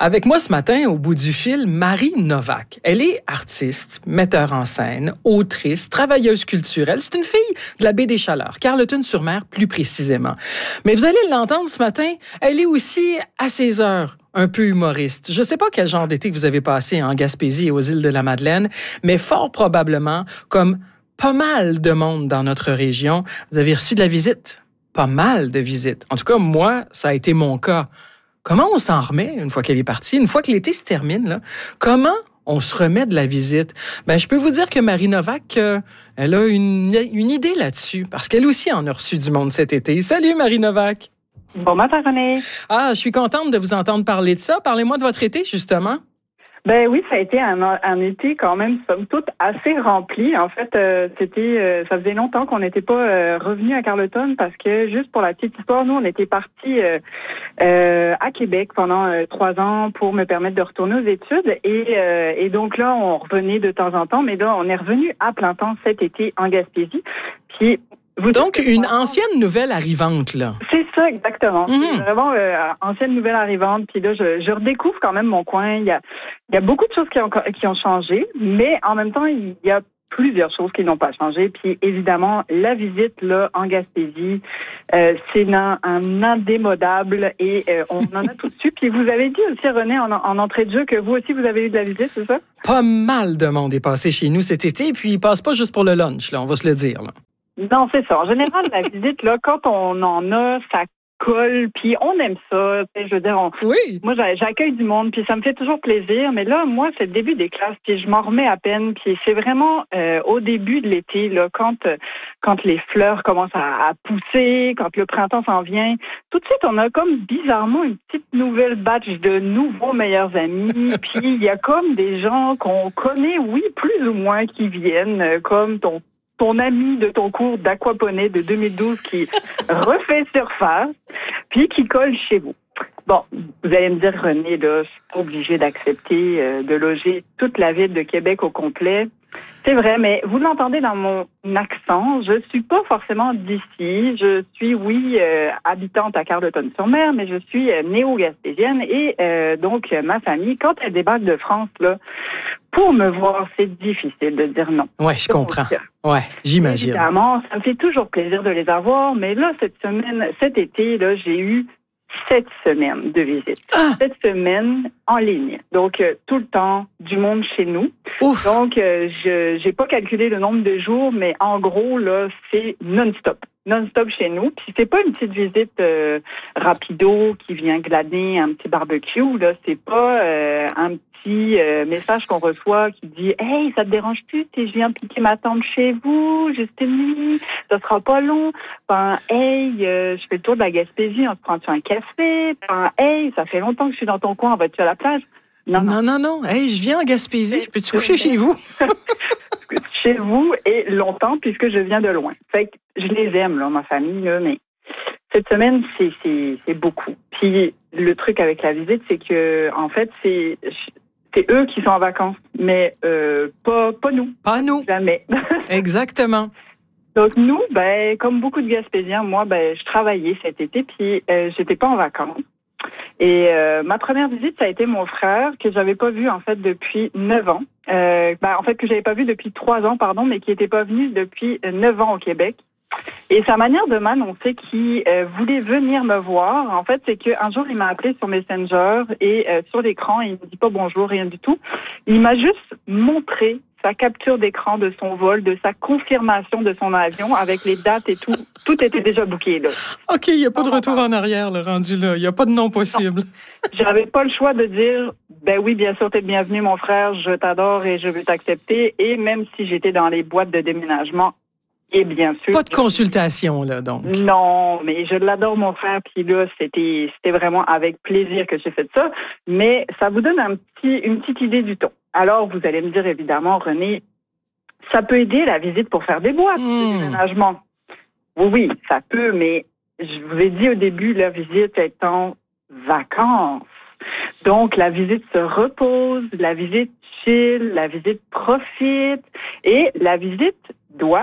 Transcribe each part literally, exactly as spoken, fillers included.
Avec moi ce matin, au bout du fil, Marie Novak. Elle est artiste, metteur en scène, autrice, travailleuse culturelle. C'est une fille de la baie des Chaleurs, Carleton-sur-Mer plus précisément. Mais vous allez l'entendre ce matin, elle est aussi à ses heures un peu humoriste. Je ne sais pas quel genre d'été que vous avez passé en Gaspésie et aux îles de la Madeleine, mais fort probablement, comme pas mal de monde dans notre région, vous avez reçu de la visite. Pas mal de visites. En tout cas, moi, ça a été mon cas. Comment on s'en remet une fois qu'elle est partie, une fois que l'été se termine, là? Comment on se remet de la visite? Ben, je peux vous dire que Marie Novak, euh, elle a une, une idée là-dessus, parce qu'elle aussi en a reçu du monde cet été. Salut Marie Novak! Bon matin, René. Ah, je suis contente de vous entendre parler de ça. Parlez-moi de votre été, justement. Ben oui, ça a été un, un été quand même, somme toute, assez rempli. En fait, euh, c'était, euh, ça faisait longtemps qu'on n'était pas euh, revenu à Carleton parce que, juste pour la petite histoire, nous, on était partis euh, euh, à Québec pendant euh, trois ans pour me permettre de retourner aux études. Et, euh, et donc là, on revenait de temps en temps, mais là, on est revenu à plein temps cet été en Gaspésie. Puis Vous Donc, une ancienne nouvelle arrivante, là. C'est ça, exactement. Mm-hmm. C'est vraiment euh, ancienne nouvelle arrivante. Puis là, je, je redécouvre quand même mon coin. Il y a, il y a beaucoup de choses qui ont, qui ont changé, mais en même temps, il y a plusieurs choses qui n'ont pas changé. Puis évidemment, la visite là en Gaspésie, euh, c'est un, un indémodable et euh, on en a tout dessus. Puis vous avez dit aussi, René, en, en entrée de jeu, que vous aussi, vous avez eu de la visite, c'est ça? Pas mal de monde est passé chez nous cet été, puis il passe pas juste pour le lunch, là, on va se le dire, là. Non, c'est ça. En général, la visite, là, quand on en a, ça colle, puis on aime ça. Je veux dire, on, oui. Moi, j'accueille du monde, puis ça me fait toujours plaisir. Mais là, moi, c'est le début des classes, puis je m'en remets à peine. Puis c'est vraiment euh, au début de l'été, là, quand quand les fleurs commencent à, à pousser, quand le printemps s'en vient. Tout de suite, on a comme bizarrement une petite nouvelle batch de nouveaux meilleurs amis. Puis il y a comme des gens qu'on connaît, oui, plus ou moins, qui viennent, comme ton ton ami de ton cours d'aquaponie de deux mille douze qui refait surface, puis qui colle chez vous. Bon, vous allez me dire, René, là, je suis pas obligée d'accepter euh, de loger toute la ville de Québec au complet. C'est vrai, mais vous l'entendez dans mon accent, je suis pas forcément d'ici. Je suis, oui, euh, habitante à Carleton-sur-Mer, mais je suis euh, néo-gaspésienne et euh, donc ma famille, quand elle débarque de France, là, pour me voir, c'est difficile de dire non. Ouais, je comprends. Ouais, j'imagine. Évidemment, ça me fait toujours plaisir de les avoir, mais là, cette semaine, cet été, là, j'ai eu sept semaines de visite. Ah! Sept semaines en ligne. Donc, euh, tout le temps, du monde chez nous. Ouf! Donc, euh, je j'ai pas calculé le nombre de jours, mais en gros, là, c'est non-stop. Non-stop chez nous. Puis c'est pas une petite visite euh, rapido qui vient glaner un petit barbecue. Là, c'est pas euh, un petit euh, message qu'on reçoit qui dit « Hey, ça te dérange-tu si je viens piquer ma tente chez vous, juste une nuit? Ça sera pas long. » Ben, « Hey, euh, je fais le tour de la Gaspésie, on se prend-tu un café? » Ben, « Hey, ça fait longtemps que je suis dans ton coin, on va-tu à la plage? » Non, non, non, non. Hey, je viens en Gaspésie, je peux-tu coucher chez vous? Chez vous et longtemps puisque je viens de loin. Fait que je les aime, là, ma famille, là, mais cette semaine, c'est, c'est, c'est beaucoup. Puis le truc avec la visite, c'est que, en fait, c'est, c'est eux qui sont en vacances, mais euh, pas, pas nous. Pas nous. Jamais. Exactement. Donc nous, ben, comme beaucoup de Gaspésiens, moi, ben, je travaillais cet été, puis euh, j'étais pas en vacances. Et euh, ma première visite, ça a été mon frère, que j'avais pas vu en fait depuis neuf ans. Euh, ben, en fait, que j'avais pas vu depuis trois ans, pardon, mais qui était pas venu depuis neuf ans au Québec. Et sa manière de m'annoncer qu'il euh, voulait venir me voir, en fait, c'est qu'un jour, il m'a appelé sur Messenger et euh, sur l'écran, il me dit pas bonjour, rien du tout. Il m'a juste montré sa capture d'écran de son vol, de sa confirmation de son avion avec les dates et tout. Tout était déjà booké, là. OK, il n'y a pas de retour en arrière, le rendu là. Il n'y a pas de nom possible. Non. J'avais pas le choix de dire, ben oui, bien sûr, t'es le bienvenu, mon frère, je t'adore et je veux t'accepter. Et même si j'étais dans les boîtes de déménagement, et bien sûr. Pas de consultation, là, donc. Non, mais je l'adore, mon frère. Puis là, c'était, c'était vraiment avec plaisir que j'ai fait ça. Mais ça vous donne un petit, une petite idée du ton. Alors, vous allez me dire, évidemment, René, ça peut aider la visite pour faire des boîtes mmh. de déménagement. Oui, oui, ça peut, mais je vous ai dit au début, la visite est en vacances. Donc, la visite se repose, la visite chill, la visite profite et la visite doit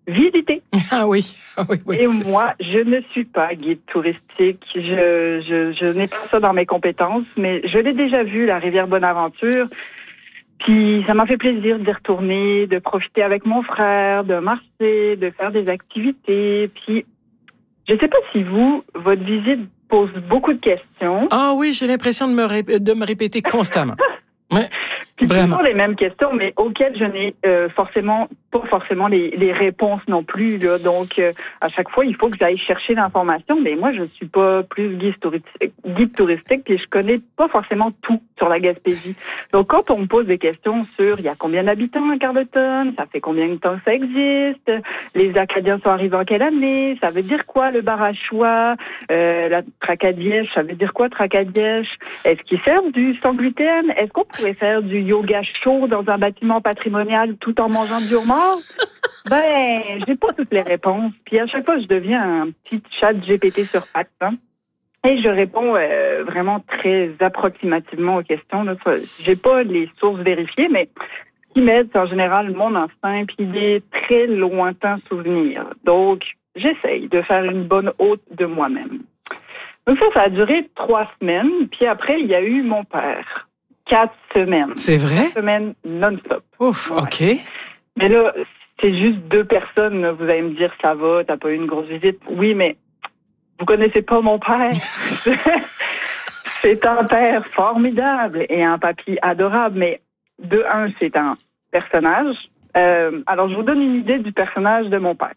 visiter. Ah oui, ah oui, oui. Et moi, ça. je ne suis pas guide touristique. Je, je, je n'ai pas ça dans mes compétences, mais je l'ai déjà vu, la rivière Bonaventure. Puis ça m'a fait plaisir d'y retourner, de profiter avec mon frère, de marcher, de faire des activités. Puis je ne sais pas si vous, votre visite pose beaucoup de questions. Ah oui, j'ai l'impression de me, ré- de me répéter constamment. Ouais. Puis Vraiment. toujours les mêmes questions, mais auxquelles je n'ai euh, forcément pas forcément les, les réponses non plus. Là. Donc, euh, à chaque fois, il faut que j'aille chercher l'information. Mais moi, je ne suis pas plus guide touristique, guide touristique, puis je connais pas forcément tout sur la Gaspésie. Donc, quand on me pose des questions sur il y a combien d'habitants à Carleton, ça fait combien de temps que ça existe, les Acadiens sont arrivés en quelle année, ça veut dire quoi le bar à choix, euh, la tracadièche, ça veut dire quoi tracadièche, est-ce qu'ils servent du sans gluten, est-ce qu'on pourrait faire du yoga chaud dans un bâtiment patrimonial tout en mangeant du homard? Ben, j'ai pas toutes les réponses. Puis à chaque fois, je deviens un petit chat G P T sur pattes. Hein? Et je réponds euh, vraiment très approximativement aux questions. Là. J'ai pas les sources vérifiées, mais ce qui m'aide, c'est en général mon instinct puis des très lointains souvenirs. Donc, j'essaye de faire une bonne hôte de moi-même. Donc ça, ça a duré trois semaines. Puis après, il y a eu mon père. Quatre semaines. C'est vrai? Quatre semaines non-stop. Ouf, ouais. OK. Mais là, c'est juste deux personnes. Là. Vous allez me dire, ça va, t'as pas eu une grosse visite. Oui, mais vous connaissez pas mon père. C'est un père formidable et un papy adorable. Mais de un, c'est un personnage. Euh, alors, je vous donne une idée du personnage de mon père.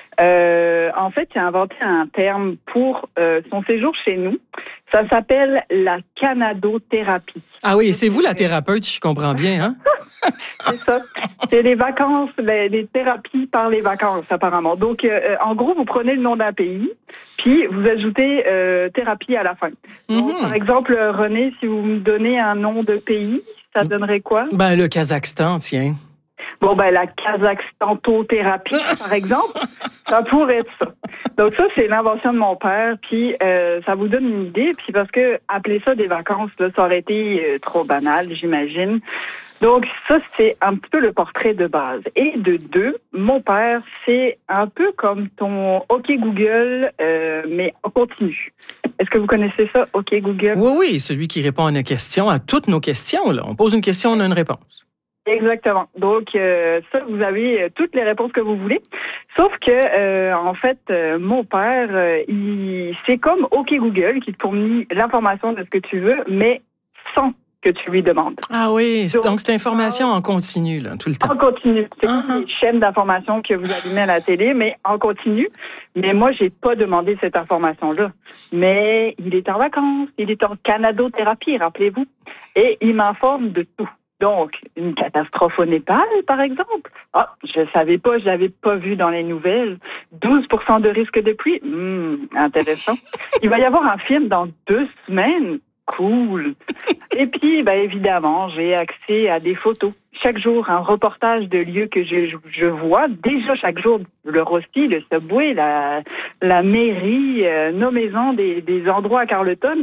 Euh, en fait, il a inventé un terme pour euh, son séjour chez nous. Ça s'appelle la canadothérapie. Ah oui, c'est vous la thérapeute, je comprends bien, hein? C'est ça. C'est les vacances, les, les thérapies par les vacances, apparemment. Donc, euh, en gros, vous prenez le nom d'un pays, puis vous ajoutez euh, thérapie à la fin. Donc, mm-hmm. Par exemple, René, si vous me donnez un nom de pays, ça donnerait quoi? Ben, le Kazakhstan, tiens. Bon, ben, la Kazakhstantothérapie, par exemple, ça pourrait être ça. Donc, ça, c'est l'invention de mon père, puis euh, ça vous donne une idée, puis parce que appeler ça des vacances, là, ça aurait été euh, trop banal, j'imagine. Donc, ça, c'est un petit peu le portrait de base. Et de deux, mon père, c'est un peu comme ton OK Google, euh, mais en continu. Est-ce que vous connaissez ça, OK Google? Oui, oui, celui qui répond à nos questions, à toutes nos questions. Là. On pose une question, on a une réponse. Exactement. Donc, euh, ça, vous avez toutes les réponses que vous voulez. Sauf que, euh, en fait, euh, mon père, euh, il, c'est comme OK Google qui te fournit l'information de ce que tu veux, mais sans que tu lui demandes. Ah oui, donc, donc c'est information en continu, là, tout le temps. En continu. C'est uh-huh. comme les chaînes d'information que vous allumez à la télé, mais en continu. Mais moi, j'ai pas demandé cette information-là. Mais il est en vacances, il est en canadothérapie, rappelez-vous, et il m'informe de tout. Donc, une catastrophe au Népal, par exemple. Ah, je savais pas, je l'avais pas vu dans les nouvelles. douze pour cent de risque de pluie. Hum, intéressant. Il va y avoir un film dans deux semaines. Cool. Et puis, ben, évidemment, j'ai accès à des photos. Chaque jour, un reportage de lieux que je, je vois. Déjà, chaque jour, le Rossi, le Subway, la, la mairie, euh, nos maisons, des, des endroits à Carleton.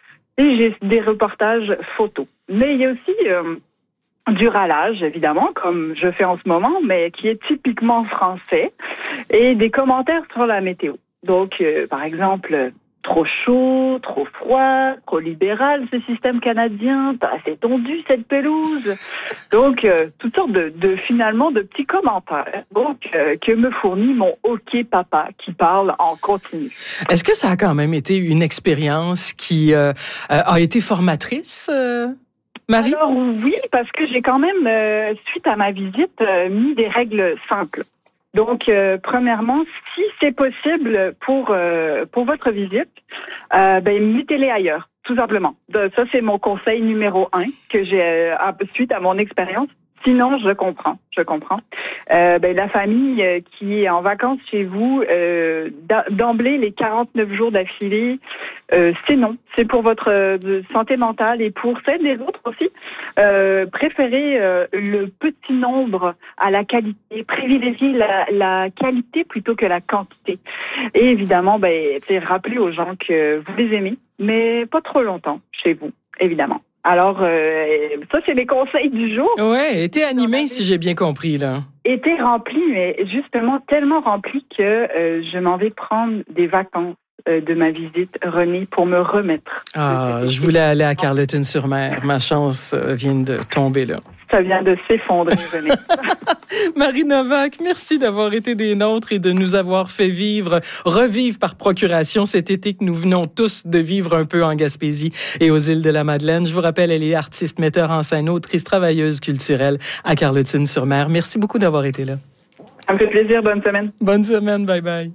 Et j'ai des reportages photos. Mais il y a aussi... Euh, du râlage, évidemment, comme je fais en ce moment, mais qui est typiquement français, et des commentaires sur la météo. Donc, euh, par exemple, trop chaud, trop froid, trop libéral ce système canadien, pas assez tendu cette pelouse. Donc, euh, toutes sortes de, de, finalement, de petits commentaires donc, euh, que me fournit mon OK Papa qui parle en continu. Est-ce que ça a quand même été une expérience qui euh, a été formatrice euh Marie? Alors oui, parce que j'ai quand même, euh, suite à ma visite, euh, mis des règles simples. Donc, euh, premièrement, si c'est possible pour euh, pour votre visite, euh, ben mettez-les ailleurs, tout simplement. De, ça, c'est mon conseil numéro un que j'ai euh, suite à mon expérience. Sinon, je comprends, je comprends. Euh, ben, la famille euh, qui est en vacances chez vous, euh, d'emblée, les quarante-neuf jours d'affilée, euh, c'est non. C'est pour votre euh, santé mentale et pour celle des autres aussi. Euh, préférez euh, le petit nombre à la qualité. Privilégiez la, la qualité plutôt que la quantité. Et évidemment, ben, rappelez aux gens que vous les aimez, mais pas trop longtemps chez vous, évidemment. Alors, euh, ça, c'est les conseils du jour. Oui, été animé, si j'ai bien compris, là. Été rempli, mais justement tellement rempli que euh, je m'en vais prendre des vacances euh, de ma visite, René, pour me remettre. Ah, je voulais aller à Carleton-sur-Mer. Ma chance euh, vient de tomber, là. Ça vient de s'effondrer, René. Marie Novak, merci d'avoir été des nôtres et de nous avoir fait vivre, revivre par procuration cet été que nous venons tous de vivre un peu en Gaspésie et aux îles de la Madeleine. Je vous rappelle, elle est artiste, metteur en scène, autrice, travailleuse culturelle à Carleton-sur-Mer. Merci beaucoup d'avoir été là. Ça me fait plaisir. Bonne semaine. Bonne semaine. Bye bye.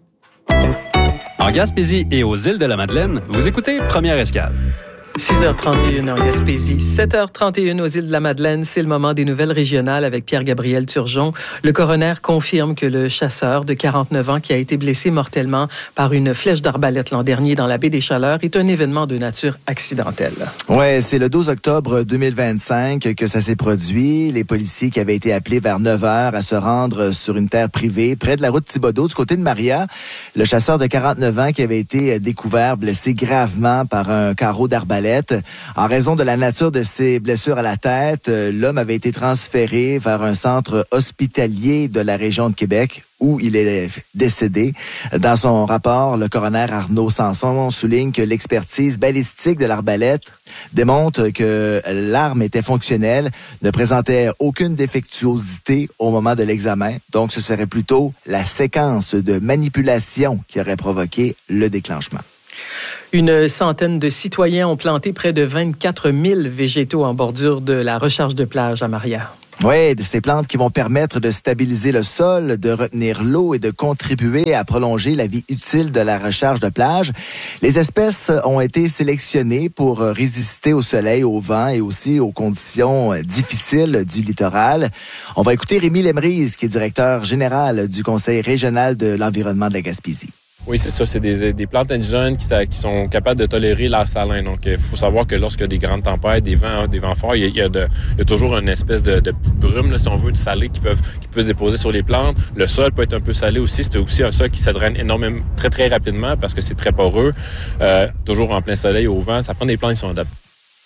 En Gaspésie et aux îles de la Madeleine, vous écoutez Première Escale. six heures trente et une en Gaspésie, sept heures trente et une aux îles de la Madeleine. C'est le moment des nouvelles régionales avec Pierre-Gabriel Turgeon. Le coroner confirme que le chasseur de quarante-neuf ans qui a été blessé mortellement par une flèche d'arbalète l'an dernier dans la baie des Chaleurs est un événement de nature accidentelle. Oui, c'est le douze octobre deux mille vingt-cinq que ça s'est produit. Les policiers qui avaient été appelés vers neuf heures à se rendre sur une terre privée près de la route Thibodaux du côté de Maria. Le chasseur de quarante-neuf ans qui avait été découvert blessé gravement par un carreau d'arbalète. En raison de la nature de ses blessures à la tête, l'homme avait été transféré vers un centre hospitalier de la région de Québec où il est décédé. Dans son rapport, le coroner Arnaud Sanson souligne que l'expertise balistique de l'arbalète démontre que l'arme était fonctionnelle, ne présentait aucune défectuosité au moment de l'examen. Donc, ce serait plutôt la séquence de manipulation qui aurait provoqué le déclenchement. Une centaine de citoyens ont planté près de vingt-quatre mille végétaux en bordure de la recharge de plage à Maria. Oui, ces plantes qui vont permettre de stabiliser le sol, de retenir l'eau et de contribuer à prolonger la vie utile de la recharge de plage. Les espèces ont été sélectionnées pour résister au soleil, au vent et aussi aux conditions difficiles du littoral. On va écouter Rémi Lemrise, qui est directeur général du Conseil régional de l'environnement de la Gaspésie. Oui, c'est ça. C'est des, des plantes indigènes qui, qui sont capables de tolérer l'air salin. Donc, il faut savoir que lorsqu'il y a des grandes tempêtes, des vents, des vents forts, il y a, il y a, de, il y a toujours une espèce de, de petite brume, là, si on veut, de salé qui, peuvent, qui peut se déposer sur les plantes. Le sol peut être un peu salé aussi. C'est aussi un sol qui se draine énormément, très, très rapidement parce que c'est très poreux. Euh, toujours en plein soleil, au vent. Ça prend des plantes qui sont adaptées.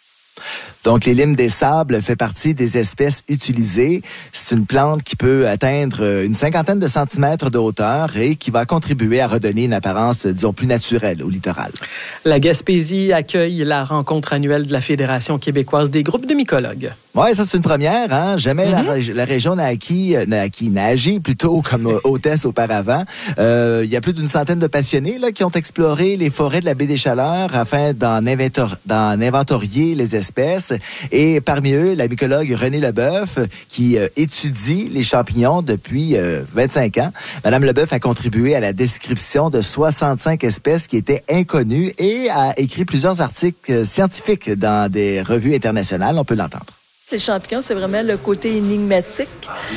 Donc, les limes des sables fait partie des espèces utilisées. C'est une plante qui peut atteindre une cinquantaine de centimètres de hauteur et qui va contribuer à redonner une apparence, disons, plus naturelle au littoral. La Gaspésie accueille la rencontre annuelle de la Fédération québécoise des groupes de mycologues. Oui, ça, c'est une première. Hein? Jamais mm-hmm. la, la région n'a acquis, n'a acquis, n'a agi plutôt comme hôtesse auparavant. Euh, il y a plus d'une centaine de passionnés là, qui ont exploré les forêts de la baie des Chaleurs afin d'en, inventor- d'en inventorier les espèces. Et parmi eux, la mycologue Renée Leboeuf, qui euh, étudie les champignons depuis euh, vingt-cinq ans. Madame Leboeuf a contribué à la description de soixante-cinq espèces qui étaient inconnues et a écrit plusieurs articles scientifiques dans des revues internationales. On peut l'entendre. Les champignons, c'est vraiment le côté énigmatique.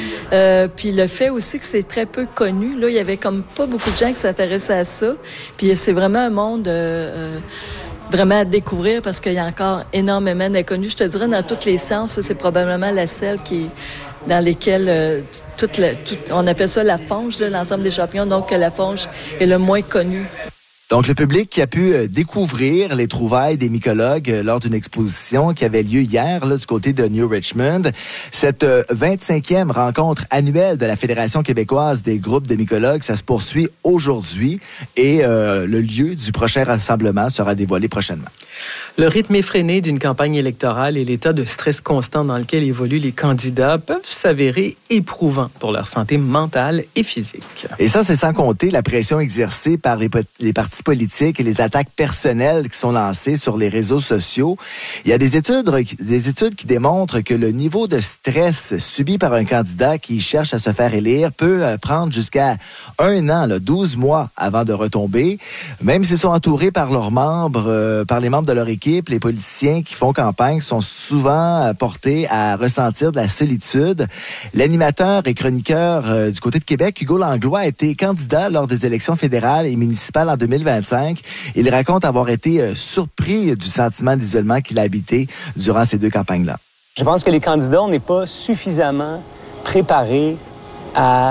Euh, puis le fait aussi que c'est très peu connu. Là, il y avait comme pas beaucoup de gens qui s'intéressaient à ça. Puis c'est vraiment un monde... Euh, vraiment à découvrir parce qu'il y a encore énormément d'inconnus. Je te dirais, dans toutes les sciences, c'est probablement la celle qui dans lesquelles euh, toute la, toute, on appelle ça la fange, là, l'ensemble des champignons, donc la fange est le moins connu. Donc, le public qui a pu découvrir les trouvailles des mycologues lors d'une exposition qui avait lieu hier là, du côté de New Richmond. Cette vingt-cinquième rencontre annuelle de la Fédération québécoise des groupes de mycologues, ça se poursuit aujourd'hui et euh, le lieu du prochain rassemblement sera dévoilé prochainement. Le rythme effréné d'une campagne électorale et l'état de stress constant dans lequel évoluent les candidats peuvent s'avérer éprouvants pour leur santé mentale et physique. Et ça, c'est sans compter la pression exercée par les, les partis politiques et les attaques personnelles qui sont lancées sur les réseaux sociaux. Il y a des études, des études qui démontrent que le niveau de stress subi par un candidat qui cherche à se faire élire peut prendre jusqu'à un an, là, douze mois avant de retomber. Même s'ils sont entourés par leurs membres, euh, par les membres de leur équipe, les politiciens qui font campagne sont souvent portés à ressentir de la solitude. L'animateur et chroniqueur euh, du côté de Québec, Hugo Langlois, a été candidat lors des élections fédérales et municipales en deux mille vingt-cinq. Il raconte avoir été euh, surpris du sentiment d'isolement qu'il a habité durant ces deux campagnes-là. Je pense que les candidats, on n'est pas suffisamment préparés à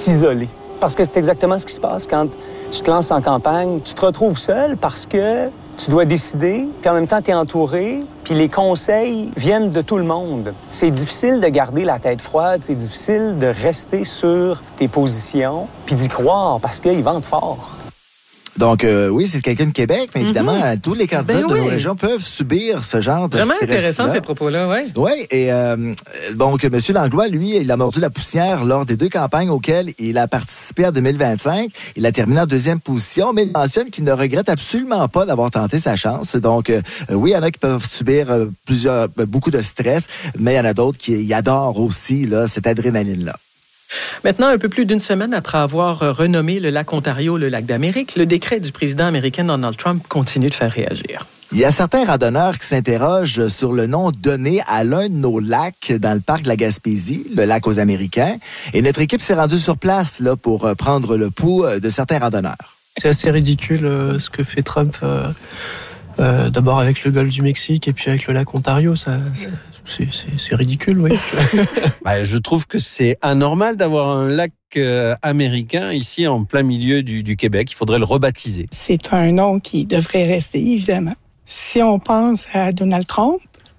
s'isoler. Parce que c'est exactement ce qui se passe quand tu te lances en campagne. Tu te retrouves seul parce que Tu dois décider, puis en même temps, tu es entouré, puis les conseils viennent de tout le monde. C'est difficile de garder la tête froide, c'est difficile de rester sur tes positions, puis d'y croire, parce qu'ils vendent fort. Donc, euh, oui, c'est quelqu'un de Québec, mais évidemment, Mm-hmm. tous les candidats Ben de oui. nos régions peuvent subir ce genre de Vraiment stress-là. intéressant, ces propos-là, oui. Oui, et euh, donc, M. Langlois, lui, il a mordu la poussière lors des deux campagnes auxquelles il a participé en deux mille vingt-cinq. Il a terminé en deuxième position, mais il mentionne qu'il ne regrette absolument pas d'avoir tenté sa chance. Donc, euh, oui, il y en a qui peuvent subir euh, plusieurs, beaucoup de stress, mais il y en a d'autres qui y adorent aussi là, cette adrénaline-là. Maintenant, un peu plus d'une semaine après avoir renommé le lac Ontario le lac d'Amérique, le décret du président américain Donald Trump continue de faire réagir. Il y a certains randonneurs qui s'interrogent sur le nom donné à l'un de nos lacs dans le parc de la Gaspésie, le lac aux Américains. Et notre équipe s'est rendue sur place là, pour prendre le pouls de certains randonneurs. C'est assez ridicule euh, ce que fait Trump, euh, euh, d'abord avec le golfe du Mexique et puis avec le lac Ontario. Ça, ça, c'est, c'est, c'est ridicule, oui. Ben, je trouve que c'est anormal d'avoir un lac euh, américain ici en plein milieu du, du Québec. Il faudrait le rebaptiser. C'est un nom qui devrait rester, évidemment. Si on pense à Donald Trump,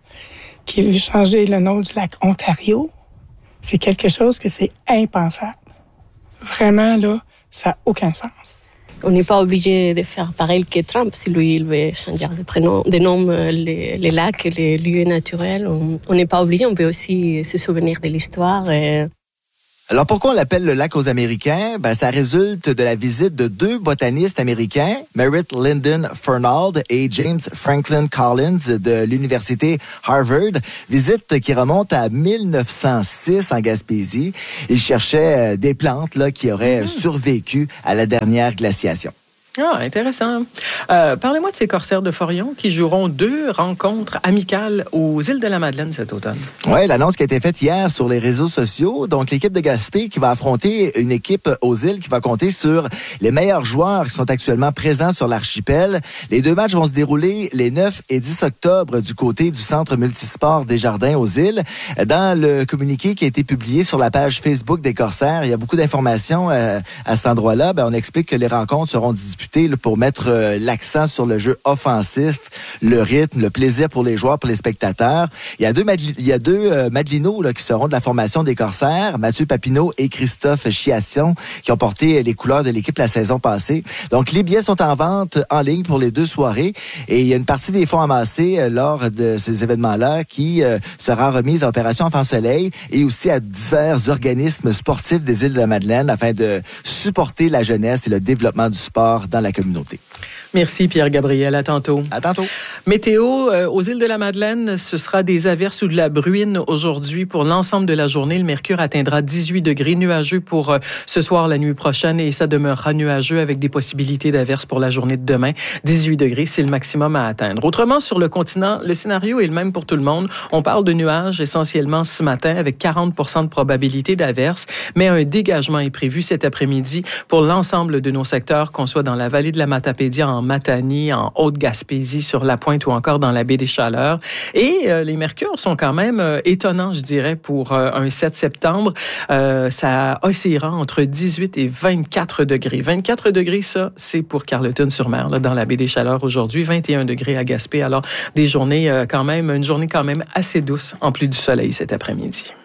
qui veut changer le nom du lac Ontario, c'est quelque chose que c'est impensable. Vraiment, là, ça n'a aucun sens. On n'est pas obligé de faire pareil que Trump. Si lui, il veut changer de prénom, de nom, les, les lacs, les lieux naturels, on n'est pas obligé. On peut aussi se souvenir de l'histoire. Et... Alors, pourquoi on l'appelle le lac aux Américains? Ben, ça résulte de la visite de deux botanistes américains, Merritt Lyndon Fernald et James Franklin Collins de l'Université Harvard. Visite qui remonte à mille neuf cent six en Gaspésie. Ils cherchaient des plantes là, qui auraient mmh. survécu à la dernière glaciation. Ah, intéressant. Euh, parlez-moi de ces corsaires de Forion qui joueront deux rencontres amicales aux îles de la Madeleine cet automne. Oui, l'annonce qui a été faite hier sur les réseaux sociaux. Donc, l'équipe de Gaspé qui va affronter une équipe aux îles qui va compter sur les meilleurs joueurs qui sont actuellement présents sur l'archipel. Les deux matchs vont se dérouler les neuf et dix octobre du côté du Centre multisport des Jardins aux îles. Dans le communiqué qui a été publié sur la page Facebook des corsaires, il y a beaucoup d'informations euh, à cet endroit-là. Ben, on explique que les rencontres seront disputées pour mettre euh, l'accent sur le jeu offensif, le rythme, le plaisir pour les joueurs, pour les spectateurs. Il y a deux, Madeli- il y a deux euh, Madelinos là, qui seront de la formation des Corsaires, Mathieu Papineau et Christophe Chiasson, qui ont porté les couleurs de l'équipe la saison passée. Donc, les billets sont en vente en ligne pour les deux soirées et il y a une partie des fonds amassés euh, lors de ces événements-là qui euh, sera remise à Opération Enfant Soleil et aussi à divers organismes sportifs des îles de la Madeleine afin de supporter la jeunesse et le développement du sport dans la communauté. Merci Pierre-Gabriel, à tantôt. À tantôt. Météo, euh, aux îles de la Madeleine, ce sera des averses ou de la bruine aujourd'hui pour l'ensemble de la journée. Le mercure atteindra dix-huit degrés, nuageux pour euh, ce soir, la nuit prochaine, et ça demeurera nuageux avec des possibilités d'averses pour la journée de demain. dix-huit degrés, c'est le maximum à atteindre. Autrement, sur le continent, le scénario est le même pour tout le monde. On parle de nuages essentiellement ce matin avec quarante pour cent de probabilité d'averses, mais un dégagement est prévu cet après-midi pour l'ensemble de nos secteurs, qu'on soit dans la vallée de la Matapédia, en Matanie, en Haute-Gaspésie, sur la Pointe ou encore dans la baie des Chaleurs. Et euh, les mercures sont quand même euh, étonnants, je dirais, pour euh, un sept septembre. Euh, ça oscillera entre dix-huit et vingt-quatre degrés. vingt-quatre degrés, ça, c'est pour Carleton-sur-Mer, là, dans la baie des Chaleurs aujourd'hui. vingt et un degrés à Gaspé. Alors, des journées euh, quand même, une journée quand même assez douce, en plus du soleil cet après-midi.